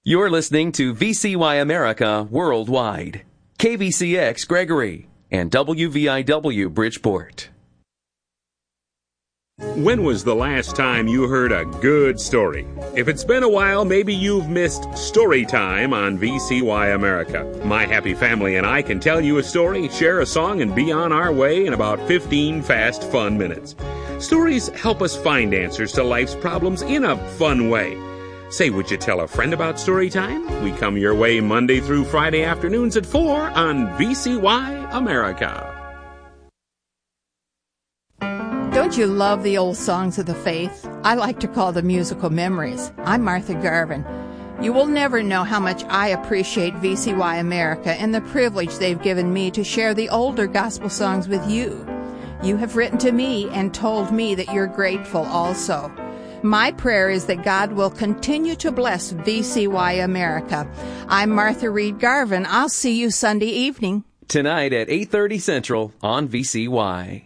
You're listening to VCY America Worldwide, KVCX Gregory, and WVIW Bridgeport. When was the last time you heard a good story? If it's been a while, maybe you've missed Story Time on VCY America. My happy family and I can tell you a story, share a song, and be on our way in about 15 fast, fun minutes. Stories help us find answers to life's problems in a fun way. Say, would you tell a friend about Story Time? We come your way Monday through Friday afternoons at 4 on VCY America. Don't you love the old songs of the faith? I like to call them musical memories. I'm Martha Garvin. You will never know how much I appreciate VCY America and the privilege they've given me to share the older gospel songs with you. You have written to me and told me that you're grateful also. My prayer is that God will continue to bless VCY America. I'm Martha Reed Garvin. I'll see you Sunday evening. Tonight at 8:30 Central on VCY.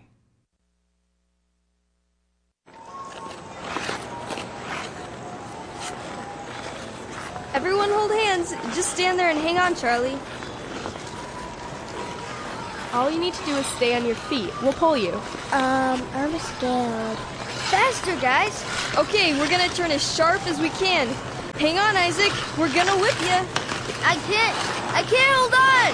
Everyone hold hands. Just stand there and hang on, Charlie. All you need to do is stay on your feet. We'll pull you. I'm scared. Faster, guys. Okay, we're gonna turn as sharp as we can. Hang on, Isaac. We're gonna whip you. I can't hold on.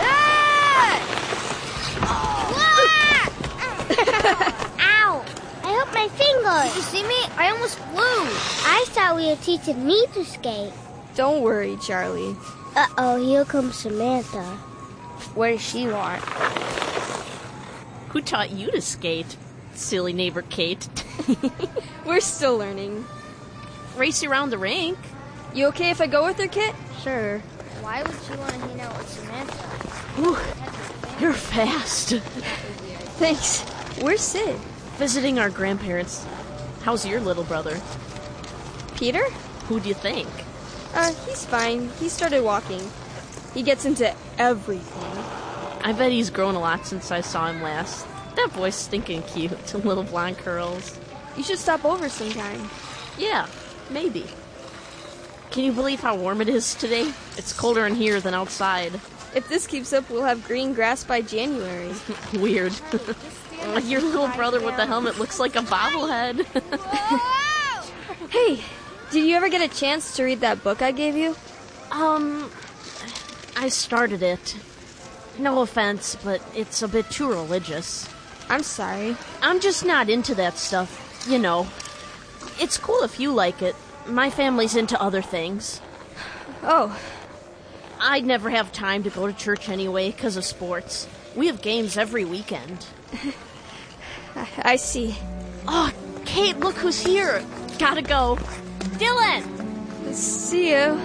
Ow! I hurt my finger. Did you see me? I almost flew. I thought we were teaching me to skate. Don't worry, Charlie. Uh-oh, here comes Samantha. What does she want? Who taught you to skate? Silly neighbor Kate. We're still learning. Race around the rink. You okay if I go with her, Kit? Sure. Why would you want to hang out with Samantha? Ooh, you're fast. Thanks. Where's Sid? Visiting our grandparents. How's your little brother? Peter? Who do you think? He's fine. He started walking. He gets into everything. I bet he's grown a lot since I saw him last. That boy's stinking cute. Little blonde curls. You should stop over sometime. Yeah, maybe. Can you believe how warm it is today? It's colder in here than outside. If this keeps up, we'll have green grass by January. Weird. Your little brother with the helmet looks like a bobblehead. Hey, did you ever get a chance to read that book I gave you? I started it. No offense, but it's a bit too religious. I'm sorry. I'm just not into that stuff, you know. It's cool if you like it. My family's into other things. Oh. I'd never have time to go to church anyway because of sports. We have games every weekend. I see. Oh, Kate, look who's here. Gotta go. Dylan! See you.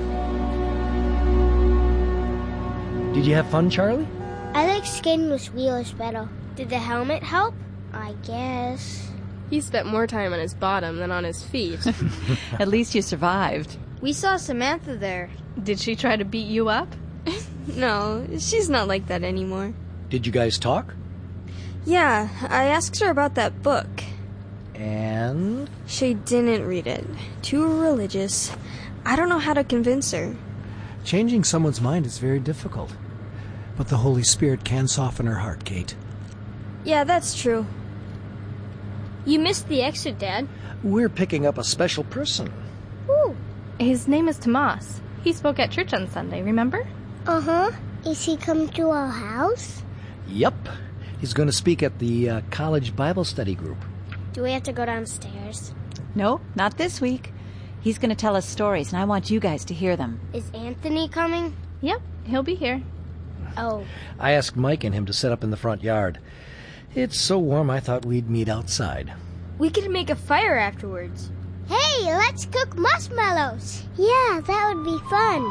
Did you have fun, Charlie? I like skating with wheels better. Did the helmet help? I guess. He spent more time on his bottom than on his feet. At least you survived. We saw Samantha there. Did she try to beat you up? No, she's not like that anymore. Did you guys talk? Yeah, I asked her about that book. And? She didn't read it. Too religious. I don't know how to convince her. Changing someone's mind is very difficult. But the Holy Spirit can soften her heart, Kate. Yeah, that's true. You missed the exit, Dad. We're picking up a special person. Ooh. His name is Tomas. He spoke at church on Sunday, remember? Uh-huh. Is he coming to our house? Yep. He's going to speak at the college Bible study group. Do we have to go downstairs? Nope, not this week. He's going to tell us stories, and I want you guys to hear them. Is Anthony coming? Yep, he'll be here. Oh. I asked Mike and him to set up in the front yard. It's so warm I thought we'd meet outside. We could make a fire afterwards. Hey, let's cook marshmallows. Yeah, that would be fun.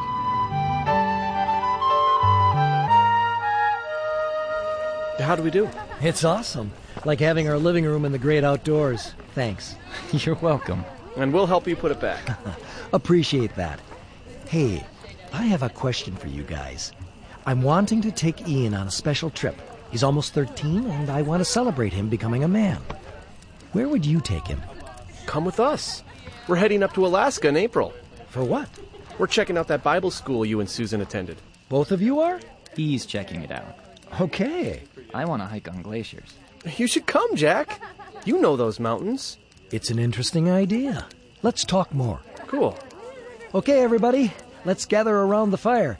How do we do? It's awesome. Like having our living room in the great outdoors. Thanks. You're welcome. And we'll help you put it back. Appreciate that. Hey, I have a question for you guys. I'm wanting to take Ian on a special trip. He's almost 13, and I want to celebrate him becoming a man. Where would you take him? Come with us. We're heading up to Alaska in April. For what? We're checking out that Bible school you and Susan attended. Both of you are? He's checking it out. Okay. I want to hike on glaciers. You should come, Jack. You know those mountains. It's an interesting idea. Let's talk more. Cool. Okay, everybody. Let's gather around the fire.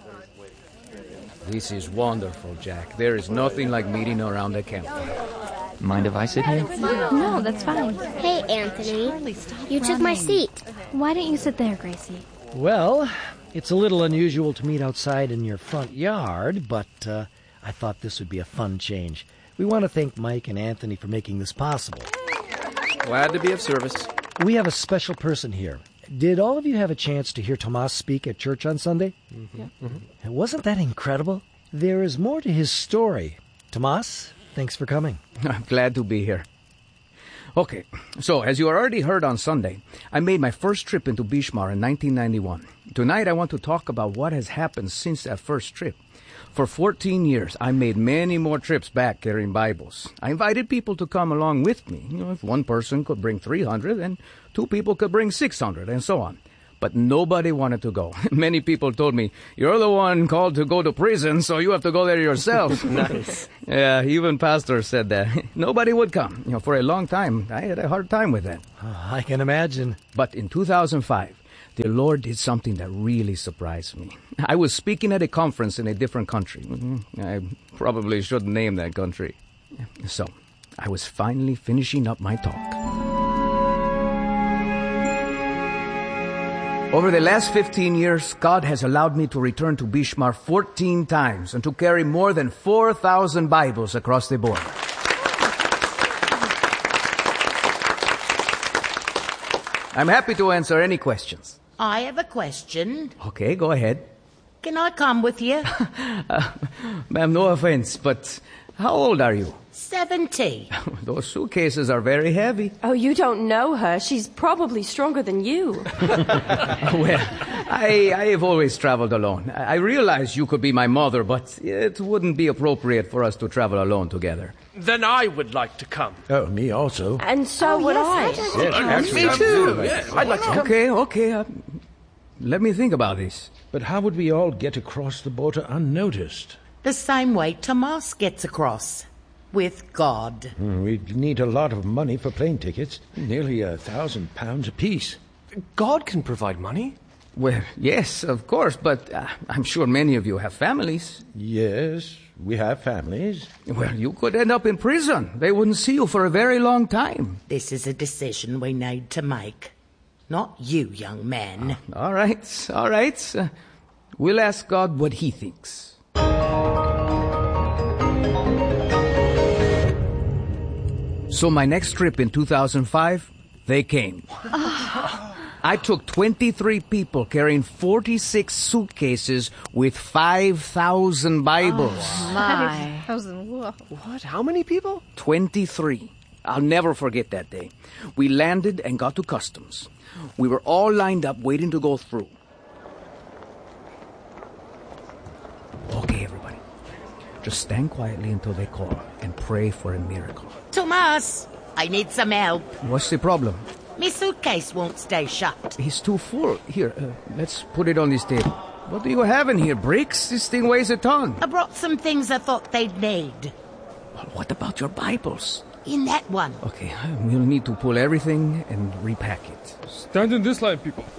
This is wonderful, Jack. There is nothing like meeting around a campfire. Mind if I sit here? No, that's fine. Hey, Anthony. You took my seat. Why don't you sit there, Gracie? Well, it's a little unusual to meet outside in your front yard, but I thought this would be a fun change. We want to thank Mike and Anthony for making this possible. Glad to be of service. We have a special person here. Did all of you have a chance to hear Tomas speak at church on Sunday? Mm-hmm. Wasn't that incredible? There is more to his story. Tomas, thanks for coming. I'm glad to be here. Okay, so as you already heard on Sunday, I made my first trip into Bishmar in 1991. Tonight I want to talk about what has happened since that first trip. For 14 years, I made many more trips back carrying Bibles. I invited people to come along with me. If one person could bring 300, and 2 people could bring 600, and so on. But nobody wanted to go. Many people told me, "You're the one called to go to prison, so you have to go there yourself." Nice. Yeah, even pastors said that. Nobody would come. For a long time, I had a hard time with that. I can imagine. But in 2005, the Lord did something that really surprised me. I was speaking at a conference in a different country. I probably shouldn't name that country. So, I was finally finishing up my talk. Over the last 15 years, God has allowed me to return to Bishmar 14 times and to carry more than 4,000 Bibles across the border. I'm happy to answer any questions. I have a question. Okay, go ahead. Can I come with you? Ma'am, no offense, but how old are you? 70. Those suitcases are very heavy. Oh, you don't know her. She's probably stronger than you. Well, I have always traveled alone. I realize you could be my mother, but it wouldn't be appropriate for us to travel alone together. Then I would like to come. Oh, me also. And so would I. Yes, me too. Yes, I'd like to come. Okay. Let me think about this. But how would we all get across the border unnoticed? The same way Tomas gets across. With God. We'd need a lot of money for plane tickets. Nearly £1,000 apiece. God can provide money. Well, yes, of course, but I'm sure many of you have families. Yes, we have families. Well, you could end up in prison. They wouldn't see you for a very long time. This is a decision we need to make. Not you, young man. All right. We'll ask God what he thinks. So my next trip in 2005, they came. I took 23 people carrying 46 suitcases with 5,000 Bibles. Oh, my. 5,000, whoa. What? How many people? 23. I'll never forget that day. We landed and got to customs. We were all lined up waiting to go through. Okay, everybody. Just stand quietly until they call and pray for a miracle. Tomas, I need some help. What's the problem? My suitcase won't stay shut. He's too full. Here, let's put it on this table. What do you have in here, bricks? This thing weighs a ton. I brought some things I thought they'd need. Well, what about your Bibles? In that one. Okay, we'll need to pull everything and repack it. Stand in this line, people.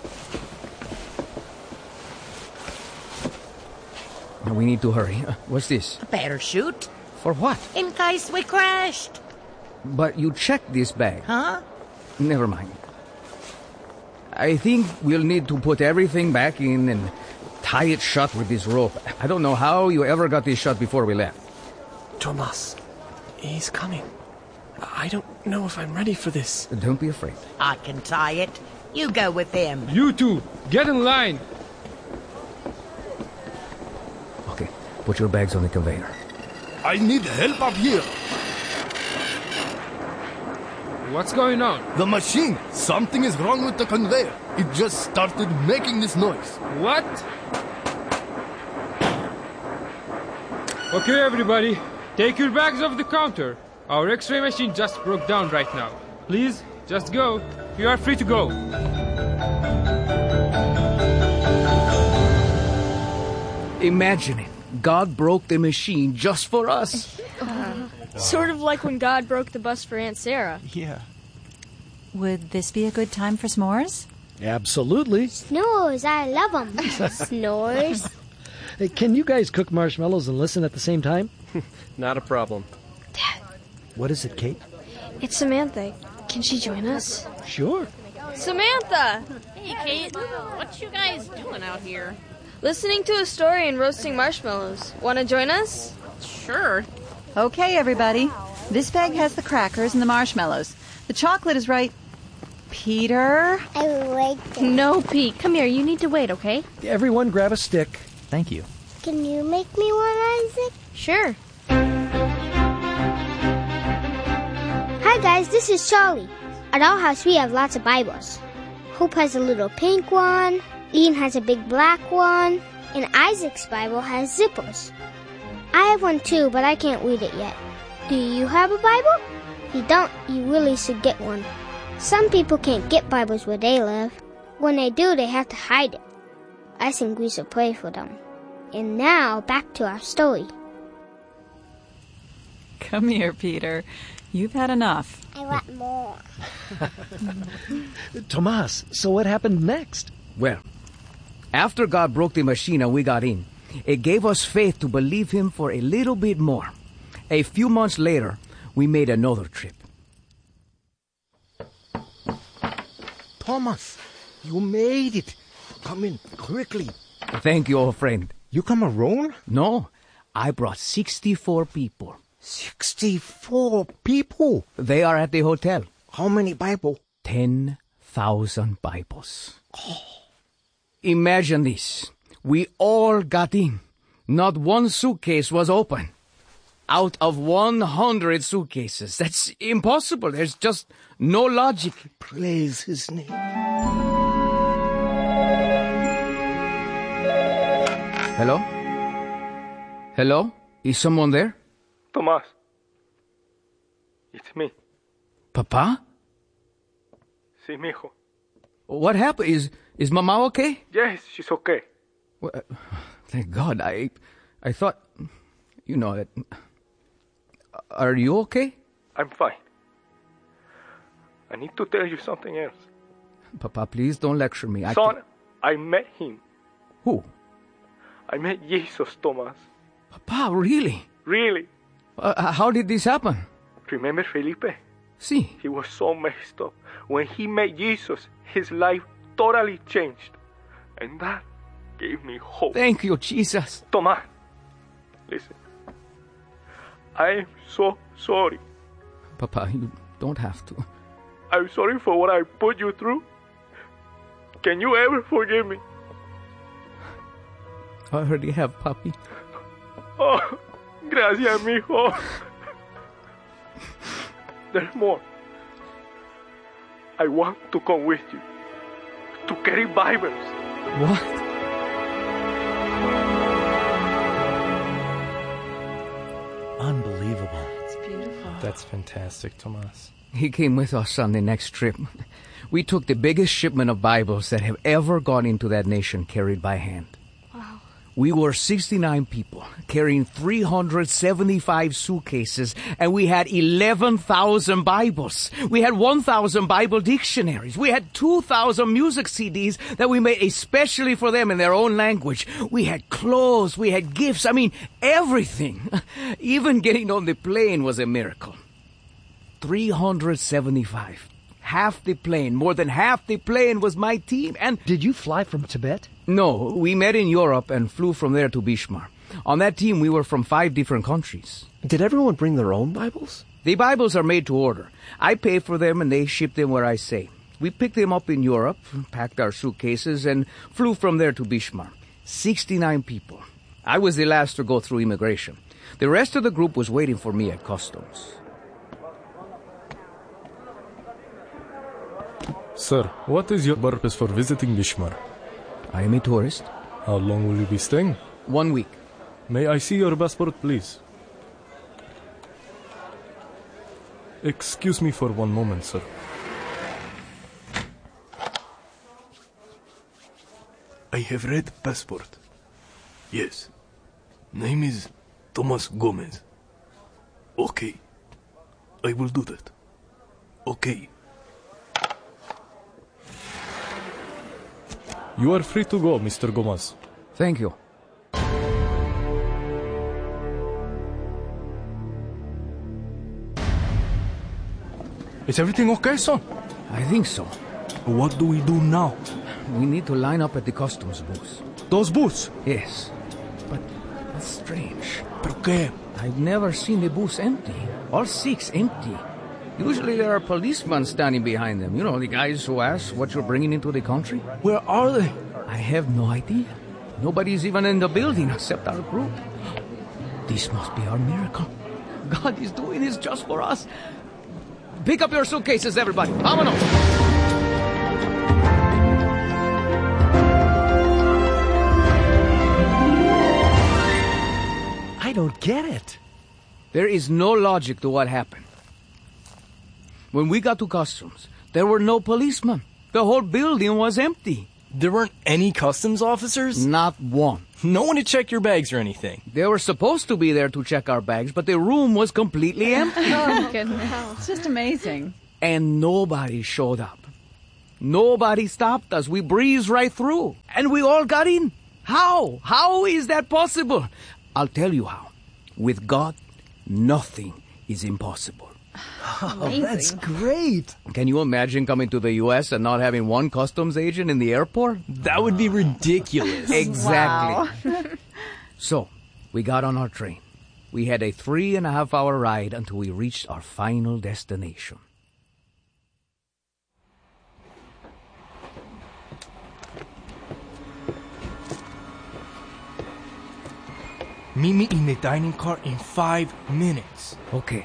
Now we need to hurry. What's this? A parachute. For what? In case we crashed. But you checked this bag. Huh? Never mind. I think we'll need to put everything back in and tie it shut with this rope. I don't know how you ever got this shut before we left. Tomas, he's coming. I don't know if I'm ready for this. Don't be afraid. I can tie it. You go with him. You two, get in line. Okay, put your bags on the conveyor. I need help up here. What's going on? The machine. Something is wrong with the conveyor. It just started making this noise. What? Okay, everybody. Take your bags off the counter. Our X-ray machine just broke down right now. Please, just go. You are free to go. Imagine it. God broke the machine just for us. Sort of like when God broke the bus for Aunt Sarah. Yeah. Would this be a good time for s'mores? Absolutely. Snores, I love them. Snores. Hey, can you guys cook marshmallows and listen at the same time? Not a problem. Dad. What is it, Kate? It's Samantha. Can she join us? Sure. Samantha! Hey, Kate. What you guys doing out here? Listening to a story and roasting marshmallows. Want to join us? Sure. Okay, everybody. This bag has the crackers and the marshmallows. The chocolate is right... Peter? I like it. No, Pete. Come here. You need to wait, okay? Everyone grab a stick. Thank you. Can you make me one, Isaac? Sure. Hi, guys. This is Charlie. At our house, we have lots of Bibles. Hope has a little pink one. Ian has a big black one. And Isaac's Bible has zippers. I have one too, but I can't read it yet. Do you have a Bible? If you don't, you really should get one. Some people can't get Bibles where they live. When they do, they have to hide it. I think we should pray for them. And now, back to our story. Come here, Peter. You've had enough. I want more. Tomas, so what happened next? Well, after God broke the machine and we got in, it gave us faith to believe him for a little bit more. A few months later, we made another trip. Thomas, you made it. Come in, quickly. Thank you, old friend. You come alone? No, I brought 64 people. 64 people? They are at the hotel. How many Bibles? 10,000 Bibles. Oh. Imagine this. We all got in. Not one suitcase was open. Out of 100 suitcases. That's impossible. There's just no logic. Praise his name. Hello? Hello? Is someone there? Tomas. It's me. Papa? Sí, mijo. What happened? Is Mama okay? Yes, she's okay. Well, thank God. I thought, you know, that... Are you okay? I'm fine. I need to tell you something else. Papa, please don't lecture me. I met him. Who? I met Jesus, Thomas. Papa, really? Really. How did this happen? Remember Felipe? Sí. He was so messed up. When he met Jesus, his life totally changed. And that gave me hope. Thank you, Jesus. Thomas, listen. I am so sorry. Papa, you don't have to. I'm sorry for what I put you through. Can you ever forgive me? I already have, Papi. Oh, gracias, mijo. There's more. I want to come with you. To carry Bibles. What? Unbelievable. It's beautiful. That's fantastic, Tomas. He came with us on the next trip. We took the biggest shipment of Bibles that have ever gone into that nation carried by hand. Wow. We were 69 people carrying 375 suitcases, and we had 11,000 Bibles. We had 1,000 Bible dictionaries. We had 2,000 music CDs that we made especially for them in their own language. We had clothes. We had gifts. I mean, everything. Even getting on the plane was a miracle. 375. Half the plane, more than half the plane was my team. And did you fly from Tibet? No, we met in Europe and flew from there to Bishmar. On that team, we were from 5 different countries. Did everyone bring their own Bibles? The Bibles are made to order. I pay for them and they ship them where I say. We picked them up in Europe, packed our suitcases, and flew from there to Bishmar. 69 people. I was the last to go through immigration. The rest of the group was waiting for me at customs. Sir, what is your purpose for visiting Bishmar? I am a tourist. How long will you be staying? 1 week. May I see your passport, please? Excuse me for one moment, sir. I have read passport. Yes. Name is Tomas Gomez. Okay. I will do that. Okay. You are free to go, Mr. Gomez. Thank you. Is everything okay, son? I think so. What do we do now? We need to line up at the customs booths. Those booths? Yes. But that's strange. ¿Pero qué? I've never seen the booths empty. All 6 empty. Usually there are policemen standing behind them. You know, the guys who ask what you're bringing into the country. Where are they? I have no idea. Nobody's even in the building except our group. This must be our miracle. God is doing this just for us. Pick up your suitcases, everybody. Vámonos. I don't get it. There is no logic to what happened. When we got to customs, there were no policemen. The whole building was empty. There weren't any customs officers? Not one. No one to check your bags or anything. They were supposed to be there to check our bags, but the room was completely empty. Oh, goodness. It's just amazing. And nobody showed up. Nobody stopped us. We breezed right through. And we all got in. How? How is that possible? I'll tell you how. With God, nothing is impossible. Oh, that's great. Can you imagine coming to the U.S. and not having one customs agent in the airport? That would be ridiculous. Exactly. Wow. So, we got on our train. We had a 3.5-hour ride until we reached our final destination. Meet me in the dining car in 5 minutes. Okay.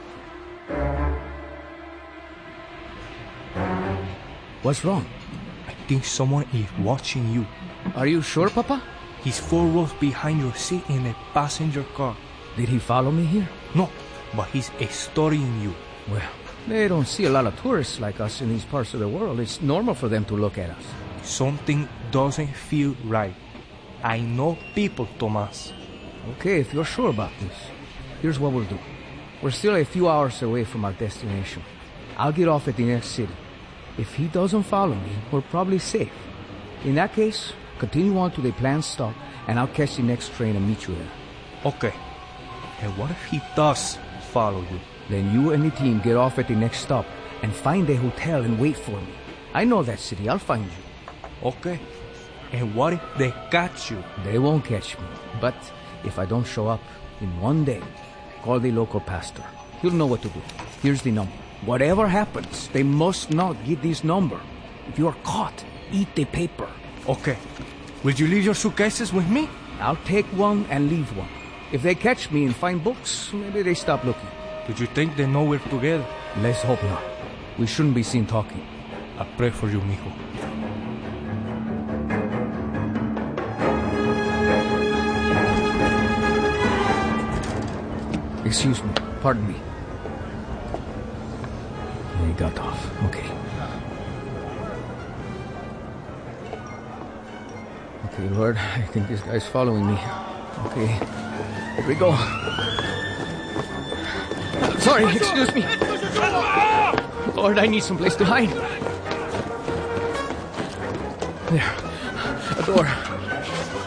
What's wrong? I think someone is watching you. Are you sure, Papa? He's 4 rows behind your seat in the passenger car. Did he follow me here? No, but he's studying you. Well, they don't see a lot of tourists like us in these parts of the world. It's normal for them to look at us. Something doesn't feel right. I know people, Tomas. Okay, if you're sure about this, here's what we'll do. We're still a few hours away from our destination. I'll get off at the next city. If he doesn't follow me, we're probably safe. In that case, continue on to the planned stop, and I'll catch the next train and meet you there. Okay. And what if he does follow you? Then you and the team get off at the next stop and find a hotel and wait for me. I know that city. I'll find you. Okay. And what if they catch you? They won't catch me. But if I don't show up in 1 day, call the local pastor. He'll know what to do. Here's the number. Whatever happens, they must not get this number. If you are caught, eat the paper. Okay. Will you leave your suitcases with me? I'll take one and leave one. If they catch me and find books, maybe they stop looking. Did you think they know we're together? Let's hope not. We shouldn't be seen talking. I pray for you, mijo. Excuse me. Pardon me. He got off. Okay. Okay, Lord, I think this guy's following me. Okay. Here we go. Sorry, excuse me. Lord, I need some place to hide. There. A door.